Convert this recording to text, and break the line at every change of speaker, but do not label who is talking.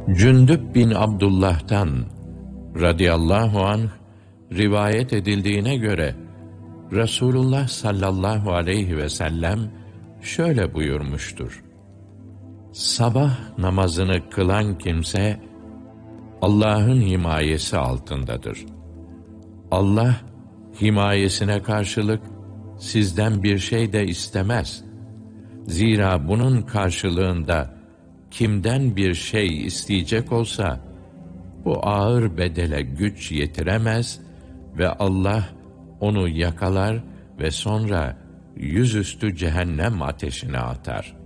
Cündüb bin Abdullah'tan radıyallahu anh rivayet edildiğine göre Resulullah sallallahu aleyhi ve sellem şöyle buyurmuştur: Sabah namazını kılan kimse Allah'ın himayesi altındadır. Allah himayesine karşılık sizden bir şey de istemez. Zira bunun karşılığında kimden bir şey isteyecek olsa bu ağır bedele güç yetiremez ve Allah onu yakalar ve sonra yüzüstü cehennem ateşine atar.